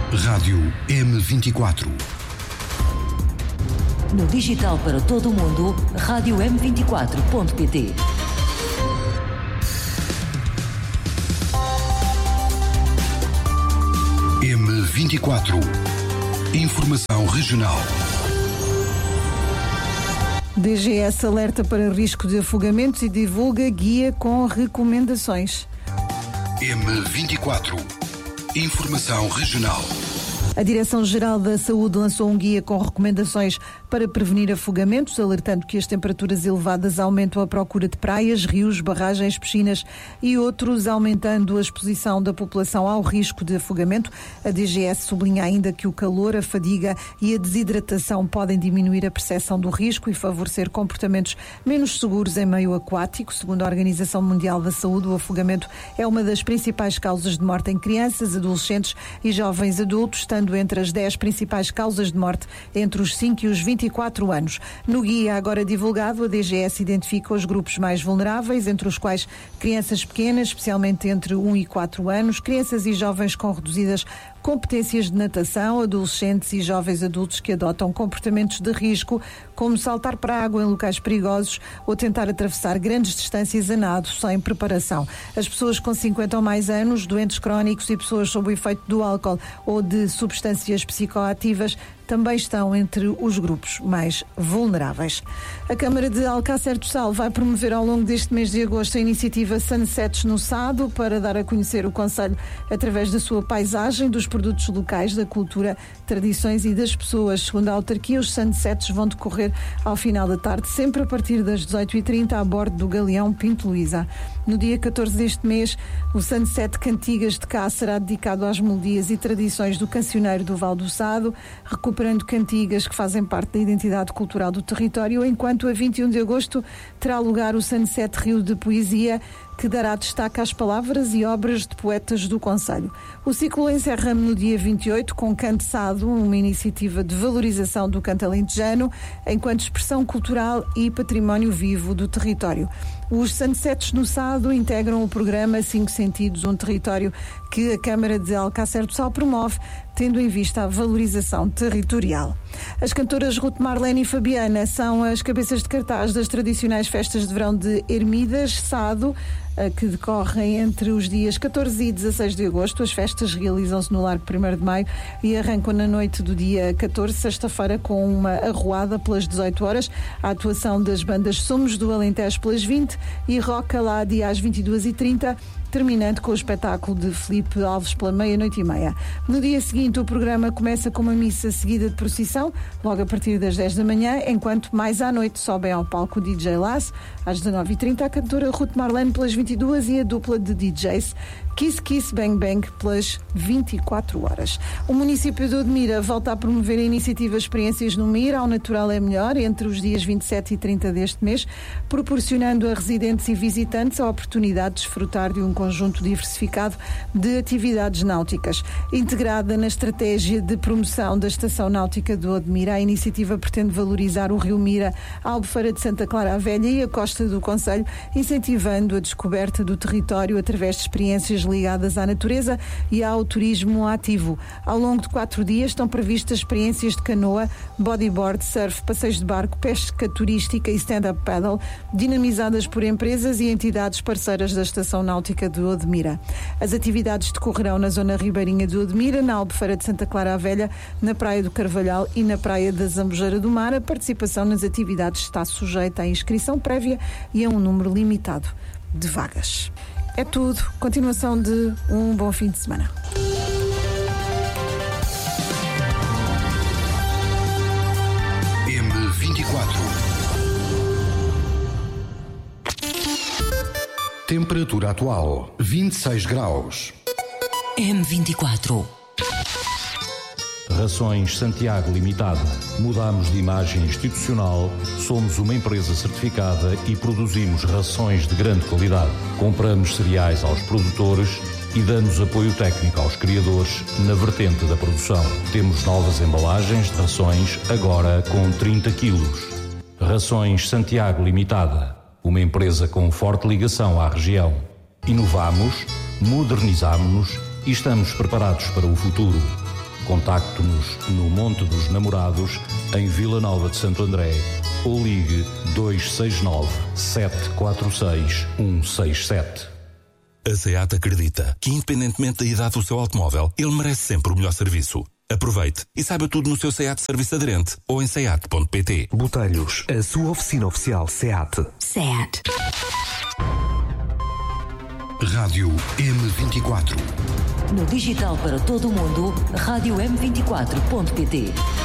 Rádio M24. No digital para todo o mundo, rádio M24.pt. M24. Informação regional. DGS alerta para risco de afogamentos e divulga guia com recomendações. M24. Informação regional. A Direção-Geral da Saúde lançou um guia com recomendações para prevenir afogamentos, alertando que as temperaturas elevadas aumentam a procura de praias, rios, barragens, piscinas e outros, aumentando a exposição da população ao risco de afogamento. A DGS sublinha ainda que o calor, a fadiga e a desidratação podem diminuir a percepção do risco e favorecer comportamentos menos seguros em meio aquático. Segundo a Organização Mundial da Saúde, o afogamento é uma das principais causas de morte em crianças, adolescentes e jovens adultos, estando entre as 10 principais causas de morte entre os 5 e os 24 anos. No guia agora divulgado, a DGS identifica os grupos mais vulneráveis, entre os quais crianças pequenas, especialmente entre 1 e 4 anos, crianças e jovens com reduzidas competências de natação, adolescentes e jovens adultos que adotam comportamentos de risco, como saltar para a água em locais perigosos ou tentar atravessar grandes distâncias a nado sem preparação. As pessoas com 50 ou mais anos, doentes crónicos e pessoas sob o efeito do álcool ou de substâncias psicoativas também estão entre os grupos mais vulneráveis. A Câmara de Alcácer do Sal vai promover ao longo deste mês de agosto a iniciativa Sunsets no Sado para dar a conhecer o concelho através da sua paisagem, dos produtos locais, da cultura, tradições e das pessoas. Segundo a autarquia, os Sunsets vão decorrer ao final da tarde, sempre a partir das 18h30 a bordo do Galeão Pinto Luísa. No dia 14 deste mês, o Sunset Cantigas de Cá será dedicado às melodias e tradições do cancioneiro do Val do Sado, recuperando cantigas que fazem parte da identidade cultural do território, enquanto a 21 de agosto terá lugar o Sunset Rio de Poesia, que dará destaque às palavras e obras de poetas do concelho. O ciclo encerra no dia 28 com Canto Sado, uma iniciativa de valorização do canto alentejano enquanto expressão cultural e património vivo do território. Os Sunsets no Sado integram o programa 5 Sentidos, um território que a Câmara de Alcácer do Sal promove, tendo em vista a valorização territorial. As cantoras Ruth Marlene e Fabiana são as cabeças de cartaz das tradicionais festas de verão de Ermidas, Sado, que decorrem entre os dias 14 e 16 de agosto. As festas realizam-se no Largo 1º de Maio e arrancam na noite do dia 14, sexta-feira, com uma arruada pelas 18 horas, a atuação das bandas Somos do Alentejo pelas 20 e Roca lá dia às 22h30, terminando com o espetáculo de Filipe Alves pela meia-noite e meia. No dia seguinte, o programa começa com uma missa seguida de procissão, logo a partir das 10 da manhã, enquanto mais à noite sobem ao palco o DJ Lass, às 19h30, a cantora Ruth Marlene pelas 22 e a dupla de DJs Kiss Kiss Bang Bang pelas 24 horas. O município de Odmira volta a promover a iniciativa Experiências no Mir, ao natural é melhor, entre os dias 27 e 30 deste mês, proporcionando a residentes e visitantes a oportunidade de desfrutar de um conjunto diversificado de atividades náuticas. Integrada na estratégia de promoção da Estação Náutica de Odmira, a iniciativa pretende valorizar o Rio Mira, a Albufeira de Santa Clara a Velha e a costa do concelho, incentivando a descoberta do território através de experiências ligadas à natureza e ao turismo ativo. Ao longo de 4 dias estão previstas experiências de canoa, bodyboard, surf, passeios de barco, pesca turística e stand-up paddle, dinamizadas por empresas e entidades parceiras da Estação Náutica de Odmira. As atividades decorrerão na zona ribeirinha de Odmira, na Albufeira de Santa Clara a Velha, na Praia do Carvalhal e na Praia da Zambujeira do Mar. A participação nas atividades está sujeita à inscrição prévia e a um número limitado de vagas. É tudo. Continuação de um bom fim de semana. M24. Temperatura atual 26 graus. M24. Rações Santiago Limitada. Mudamos de imagem institucional, somos uma empresa certificada e produzimos rações de grande qualidade. Compramos cereais aos produtores e damos apoio técnico aos criadores na vertente da produção. Temos novas embalagens de rações, agora com 30 quilos. Rações Santiago Limitada. Uma empresa com forte ligação à região. Inovamos, modernizamos-nos e estamos preparados para o futuro. Contacte-nos no Monte dos Namorados, em Vila Nova de Santo André, ou ligue 269 746 167. A SEAT acredita que, independentemente da idade do seu automóvel, ele merece sempre o melhor serviço. Aproveite e saiba tudo no seu SEAT Serviço Aderente ou em seat.pt. Botelhos, a sua oficina oficial SEAT. SEAT. Rádio M24. No digital para todo o mundo, rádio m24.pt.